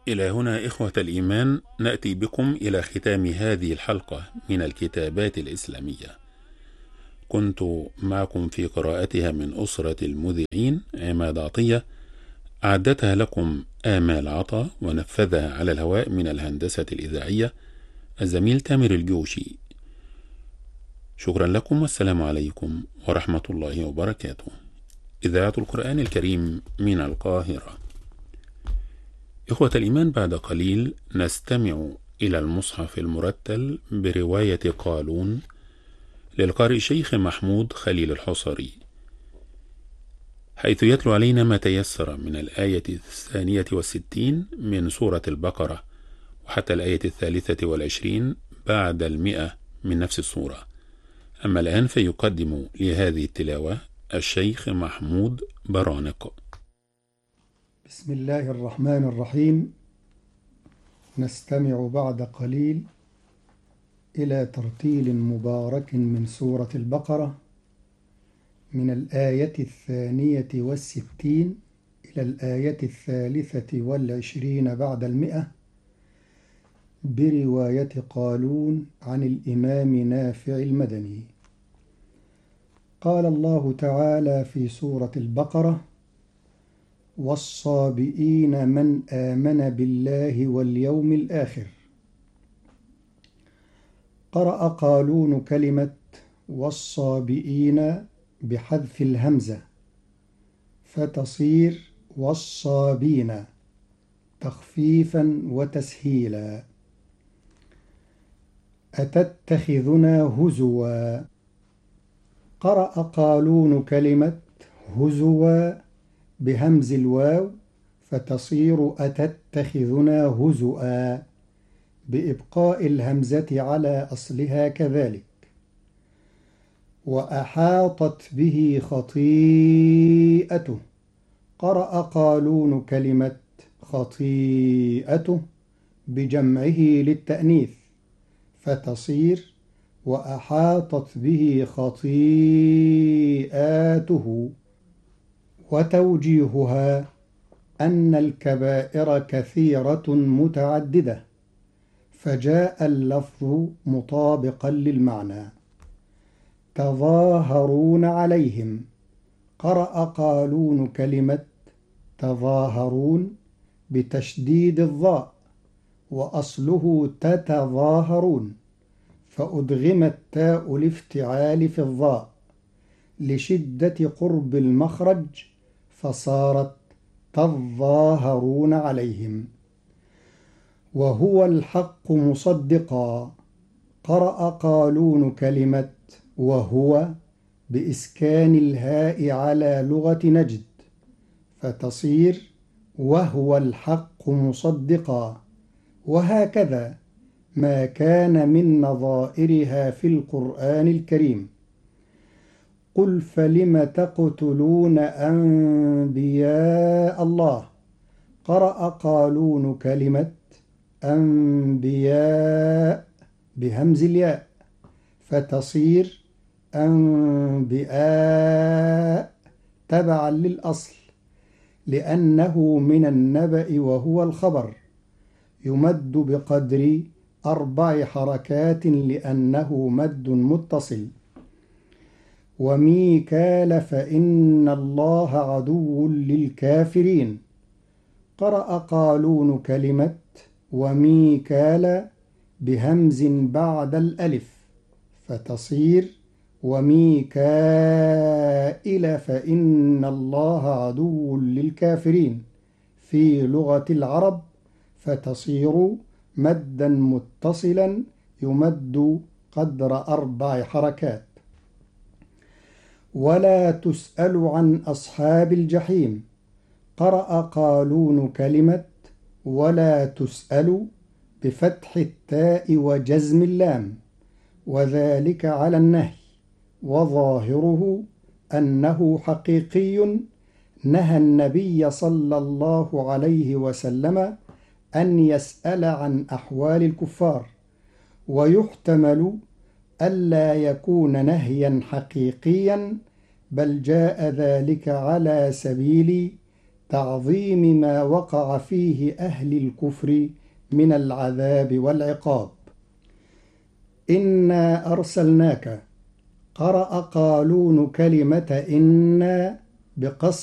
إلى هنا إخوة الإيمان نأتي بكم إلى ختام هذه الحلقة من الكتابات الإسلامية. كنت معكم في قراءتها من أسرة المذيعين عماد عطية، أعدتها لكم آمال عطا، ونفذها على الهواء من الهندسة الإذاعية الزميل تامر الجوشي. شكرا لكم، والسلام عليكم ورحمة الله وبركاته. إذاعة القرآن الكريم من القاهرة. إخوة الإيمان، بعد قليل نستمع إلى المصحف المرتل برواية قالون للقارئ الشيخ محمود خليل الحصري، حيث يتلو علينا ما تيسر من الآية 62 من سورة البقرة وحتى الآية 23 بعد 100 من نفس السورة. أما الآن فيقدم لهذه التلاوة الشيخ محمود برانق. بسم الله الرحمن الرحيم. نستمع بعد قليل إلى ترتيل مبارك من سورة البقرة من الآية 62 إلى الآية 23 بعد 100 برواية قالون عن الإمام نافع المدني. قال الله تعالى في سورة البقرة: والصابئين من آمن بالله واليوم الآخر. قرأ قالون كلمة والصابئين بحذف الهمزة فتصير والصابين تخفيفا وتسهيلا. أتتخذنا هزوا. قرأ قالون كلمة هزوا بهمز الواو فتصير أتتخذنا هزؤا بإبقاء الهمزة على أصلها كذلك. وأحاطت به خطيئته. قرأ قالون كلمة خطيئته بجمعه للتأنيث فتصير وأحاطت به خطيئاته. وتوجيهها أن الكبائر كثيرة متعددة، فجاء اللفظ مطابقا للمعنى. تظاهرون عليهم. قرأ قالون كلمة تظاهرون بتشديد الظاء وأصله تتظاهرون، فأدغم التاء الافتعال في الظاء لشدة قرب المخرج فصارت تظاهرون عليهم. وهو الحق مصدقا. قرأ قالون كلمة وهو بإسكان الهاء على لغة نجد فتصير وهو الحق مصدقا. وهكذا ما كان من نظائرها في القرآن الكريم. قل فلم تقتلون أنبياء الله. قرأ قالون كلمة أنبياء بهمز الياء فتصير أنبياء تبعا للأصل، لأنه من النبأ وهو الخبر، يمد بقدر 4 حركات لأنه مد متصل. وميكال فإن الله عدو للكافرين. قرأ قالون كلمة وميكال بهمز بعد الألف فتصير وميكائيل فإن الله عدو للكافرين في لغة العرب فتصير مدا متصلا يمد قدر 4 حركات. ولا تسأل عن أصحاب الجحيم. قرأ قالون كلمة ولا تسأل بفتح التاء وجزم اللام، وذلك على النهي، وظاهره أنه حقيقي نهى النبي صلى الله عليه وسلم أن يسأل عن أحوال الكفار، ويحتمل ألا يكون نهيا حقيقيا بل جاء ذلك على سبيل تعظيم ما وقع فيه أهل الكفر من العذاب والعقاب. إنا أرسلناك، قرأ قالون كلمة إنا بقصر